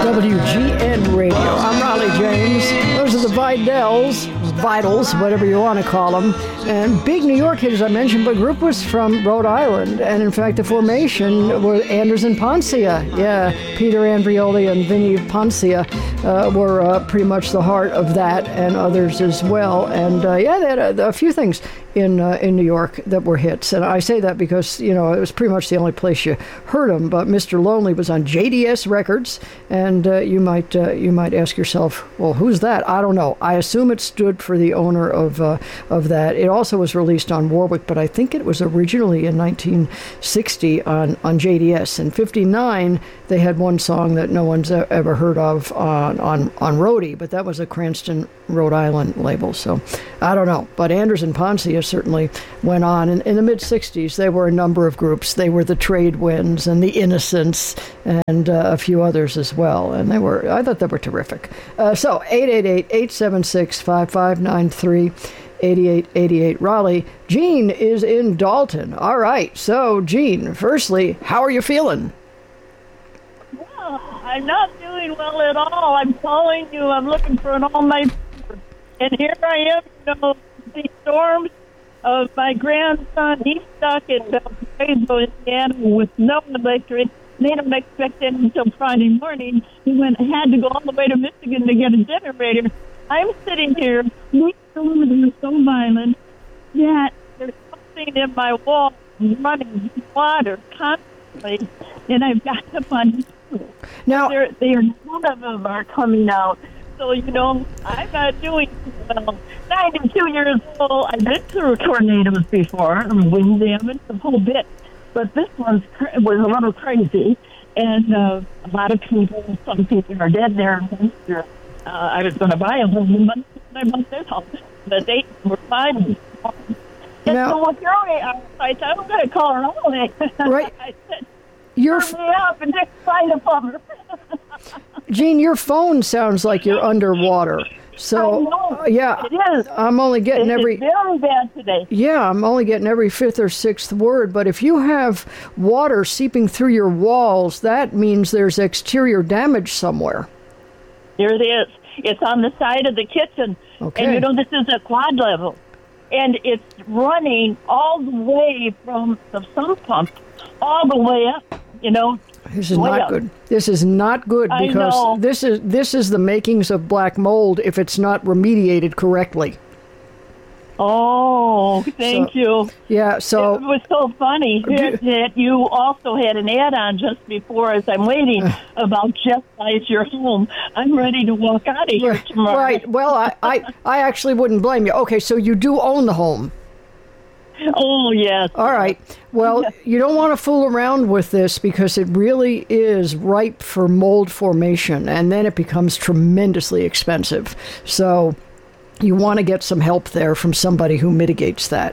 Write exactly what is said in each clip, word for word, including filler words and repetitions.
W G N Radio. I'm Raleigh James. Those are the Vidals, Vitals, whatever you want to call them. And big New York hit, as I mentioned, but the group was from Rhode Island. And in fact, the formation were Anders and Poncia. Yeah, Peter Andrioli and Vinnie Poncia uh, were uh, pretty much the heart of that, and others as well. And uh, yeah, they had a, a few things in uh, in New York that were hits. And I say that because, you know, it was pretty much the only place you heard them. But Mister Lonely was on J D S Records, and uh, you might uh, you might ask yourself, well, who's that? I don't know. I assume it stood for the owner of uh, of that. It also was released on Warwick, but I think it was originally in nineteen sixty on, on J D S. In fifty-nine, they had one song that no one's ever heard of on, on, on Roadie, but that was a Cranston, Rhode Island label. So I don't know. But Anders and Poncia certainly went on. In, in the mid-sixties, there were a number of groups. They were the Trade Winds and the Innocents and uh, a few others as well. And they were, I thought they were terrific. Uh, so eight eight eight, eight seven six, five five nine three. eighty-eight eighty-eight Raleigh. Gene is in Dalton. All right. So, Gene, firstly, how are you feeling? Well, I'm not doing well at all. I'm calling you. I'm looking for an all-night. And here I am, you know, the storms of my grandson. He's stuck in Valparaiso, Indiana, with no electric. They don't expect it until Friday morning. He went had to go all the way to Michigan to get a generator. I'm sitting here. These storms are so violent that there's something in my wall running water constantly, and I've got them on. Now, they're, they're, none of them are coming out. So, you know, I'm not doing well. ninety-two years old. I've been through tornadoes before, and wind damage, the whole bit. But this one was a little crazy, and uh, a lot of people, some people are dead there. Uh, I was going to buy a home, but I bought this home. But they were fine. And now, so with your I said, I'm going to call her all day. Right. I said, You're turn me up and just find a plumber. Gene, your phone sounds like you're underwater. So, uh, yeah, it is. I'm only getting It is every... very bad today. Yeah, I'm only getting every fifth or sixth word. But if you have water seeping through your walls, that means there's exterior damage somewhere. Here it is. It's on the side of the kitchen. Okay. And, you know, this is a quad level. And it's running all the way from the sump pump all the way up, you know. This is way not up. good. This is not good I because know. this is this is the makings of black mold if it's not remediated correctly. Oh, thank So- you. Yeah, so... It was so funny that that you also had an add-on just before as I'm waiting about Jeff buys your home. I'm ready to walk out of here tomorrow. Right. Well, I, I, I actually wouldn't blame you. Okay, so you do own the home. Oh, yes. All right. Well, you don't want to fool around with this because it really is ripe for mold formation, and then it becomes tremendously expensive. So you want to get some help there from somebody who mitigates that.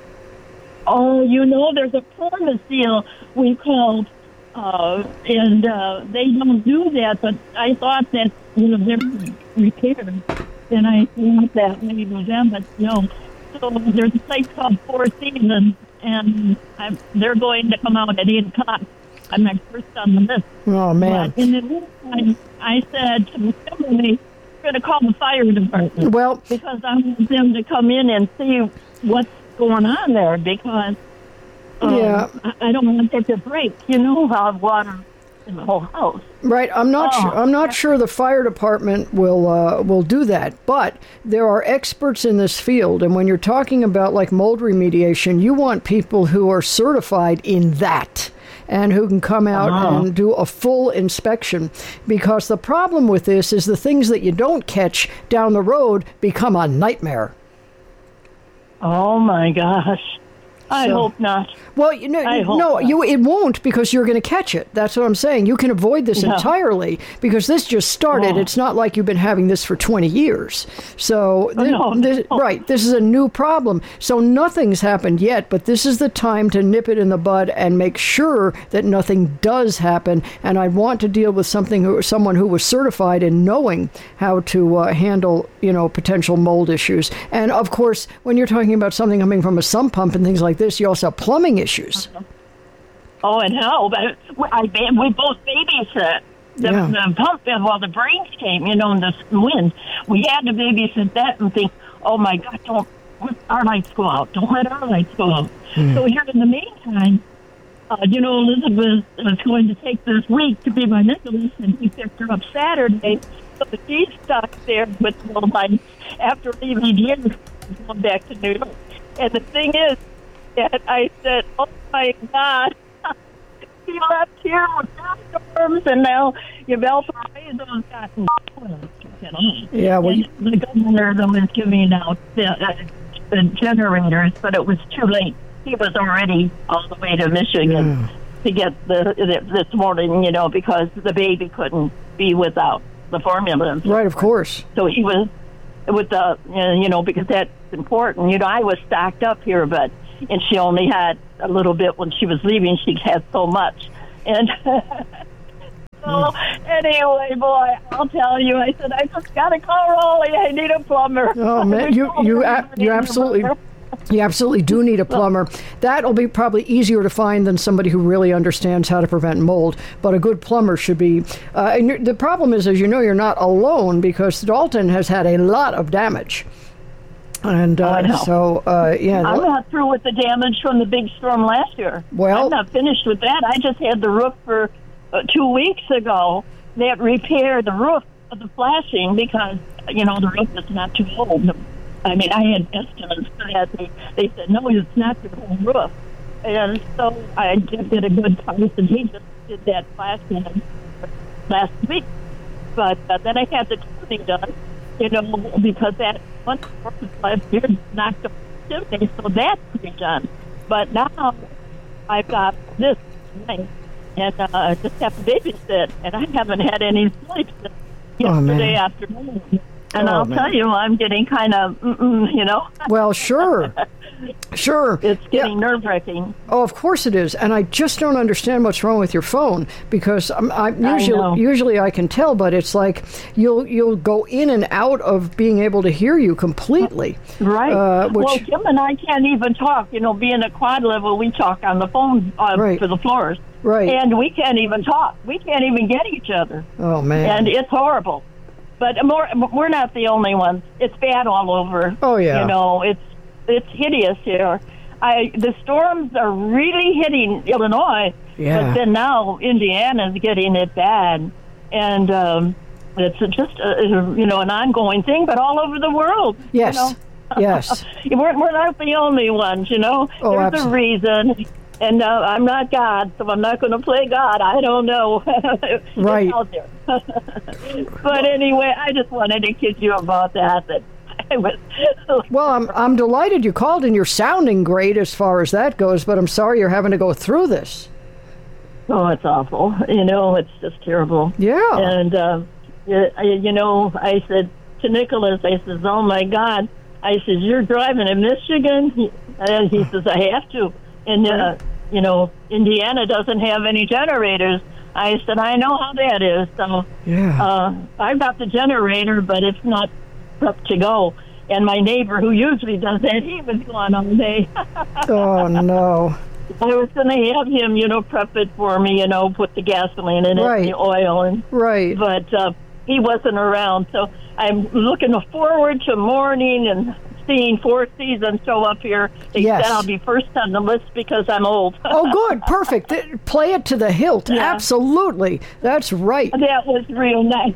Oh, you know, there's a Permaseal we called, uh, and uh, they don't do that, but I thought that, you know, they're repaired, and I thought that maybe it was them, but no. So there's a place called Four Seasons, and I'm, they're going to come out at eight o'clock. I'm my first on the list. Oh, man. But in the meantime, I said to somebody, we're going to call the fire department. Well, because I want them to come in and see what's going on there, because um, Yeah. I, I don't want it to break. You know how water in the whole house. right. I'm not. Oh. Sure, I'm not sure the fire department will uh, will do that. But there are experts in this field, and when you're talking about like mold remediation, you want people who are certified in that and who can come out Uh-huh. and do a full inspection. Because the problem with this is the things that you don't catch down the road become a nightmare. Oh my gosh! I So- hope not. Well, you know, I hope no, not. you it won't because you're going to catch it. That's what I'm saying. You can avoid this Yeah. entirely because this just started. Oh. It's not like you've been having this for twenty years. So, Oh, thi- no, this- no. right, this is a new problem. So nothing's happened yet, but this is the time to nip it in the bud and make sure that nothing does happen. And I want to deal with something who, someone who was certified in knowing how to uh, handle, you know, potential mold issues. And of course, when you're talking about something coming from a sump pump and things like this, you also have plumbing issues. Oh, and how? But I, we both babysit. The, Yeah. the pump, well, the brains came, you know, in the wind. We had to babysit that and think, oh, my God, don't let our lights go out. Don't let our lights go out. Mm. So here in the meantime, uh, you know, Elizabeth was going to take this week to be my Nicholas, and he picked her up Saturday. So she's stuck there with no lights after leaving here and going back to New York. And the thing is that I said, oh, my God. He left here with storms, and now your Valparaiso's gotten Yeah, well, and the governor though is giving out the, uh, the generators, but it was too late. He was already all the way to Michigan Yeah. to get the, the this morning, you know, because the baby couldn't be without the formula. right, of course. So he was with the, uh, you know, because that's important. You know, I was stocked up here, but and she only had a little bit when she was leaving. She had so much, and so anyway, boy, I'll tell you. I said I just got to call Raleigh. I need a plumber. Oh man, you you a- you absolutely. You absolutely do need a plumber. That'll be probably easier to find than somebody who really understands how to prevent mold. But a good plumber should be. Uh, and you're- the problem is, as you know, you're not alone because Dalton has had a lot of damage. And uh, Oh, I know. so, uh, yeah. I'm not through with the damage from the big storm last year. Well- I'm not finished with that. I just had the roof for uh, two weeks ago. They had repaired the roof of the flashing because, you know, the roof is not too old. I mean, I had estimates for that. They, they said, no, it's not your whole roof. And so I did, did a good price, and he just did that flashing last week. But uh, then I had the chimney done, you know, because that one roof last year knocked off the chimney, so that's to be done. But now I've got this thing, and uh, I just have to babysit, and I haven't had any sleep since Oh, man. yesterday afternoon. And Oh, I'll man. tell you, I'm getting kind of, mm-mm, you know, Well, sure. Sure. it's Yeah. getting nerve-wracking. Oh, of course it is, and I just don't understand what's wrong with your phone because I'm, I'm I usually know. usually I can tell, but it's like you'll you'll go in and out of being able to hear you completely. Right. Uh, which- well, Kim and I can't even talk. You know, being a quad level, we talk on the phone uh, Right. for the floors. Right. And we can't even talk. We can't even get each other. Oh man. And it's horrible. But more, we're not the only ones. It's bad all over. Oh, yeah. You know, it's it's hideous here. I the storms are really hitting Illinois, Yeah. but then now Indiana's getting it bad, and um, it's just a, you know an ongoing thing, but all over the world. yes. You know? Yes. we're we're not the only ones. You know, Oh, there's abso- a reason. And uh, I'm not God, so I'm not going to play God. I don't know. It's Right. out there. But anyway, I just wanted to kid you about that. That I was. Well, I'm I'm delighted you called, and you're sounding great as far as that goes. But I'm sorry you're having to go through this. Oh, it's awful. You know, it's just terrible. Yeah. And uh, you you know, I said to Nicholas, I says, "Oh my God!" I says, "You're driving in Michigan," He- and he says, "I have to." And uh, you know, Indiana doesn't have any generators. I said, "I know how that is." So Yeah. uh, I've got the generator, but it's not up to go. And my neighbor, who usually does that, he was gone all day. Oh no. I was going to have him, you know, prep it for me, you know, put the gasoline in it, Right. and the oil, and Right. but uh, he wasn't around. So I'm looking forward to morning and seeing Four Seasons show up here. They Yes. said I'll be first on the list because I'm old. Oh, good. Perfect. Th- Play it to the hilt. Yeah. Absolutely. That's right. That was real nice.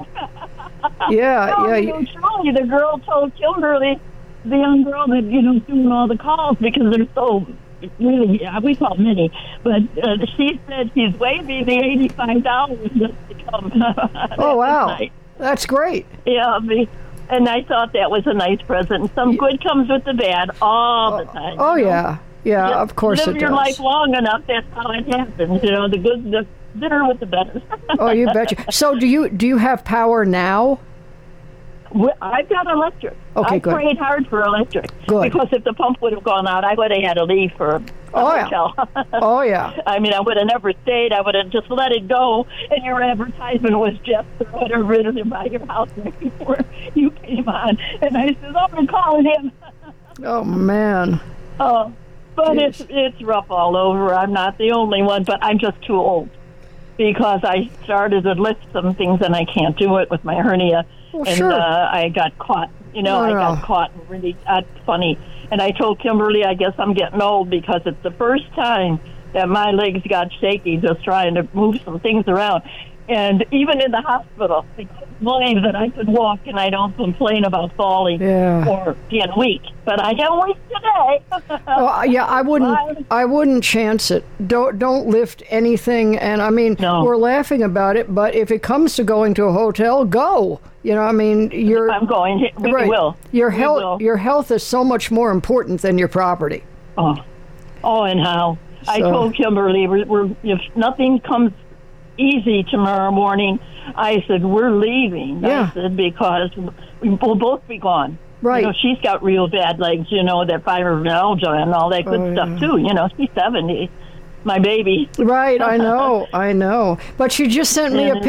Yeah. No, Yeah. you know, truly, the girl told Kimberly, the young girl that, you know, doing all the calls because they're so really, yeah, we call many, but uh, she said she's waiving the eighty-five dollars just to come. That Oh, was wow. nice. That's great. Yeah, me. And I thought that was a nice present. Some good comes with the bad all the time. Oh, you know? yeah. Yeah, Just of course live it your does. life long enough, that's how it happens. You know, the good, the bitter with the better. Oh, you betcha. So do you do you have power now? Well, I've got electric. Okay, I good. prayed hard for electric. Good. Because if the pump would have gone out, I would have had to leave for a Oh, yeah. hotel. Oh, yeah. I mean, I would have never stayed. I would have just let it go. And your advertisement was just whatever it is by your house right before you came on. And I said, oh, I'm calling him. Oh, man. Oh, but Jeez. it's it's rough all over. I'm not the only one, but I'm just too old. because I started to lift some things and I can't do it with my hernia. Well, and sure. uh, I got caught. You know, No, I no. got caught and really that's funny. And I told Kimberly, I guess I'm getting old because it's the first time that my legs got shaky just trying to move some things around. And even in the hospital, they couldn't believe that I could walk and I don't complain about falling Yeah. or being weak. But I am weak today. Oh, yeah, I wouldn't. I wouldn't chance it. Don't don't lift anything. And I mean, No. we're laughing about it, but if it comes to going to a hotel, go. You know, I mean, you're I'm going. We right. will. Your We health. will. Your health is so much more important than your property. Oh, oh, and how? I So- told Kimberly, we're, we're, if nothing comes easy tomorrow morning, I said, we're leaving. Yeah. I said, because we will both be gone. Right. You know, she's got real bad legs, you know, that fibromyalgia and all that good Oh, stuff, yeah. too. You know, she's seventy, my baby. Right. I know. I know. But she just sent me a And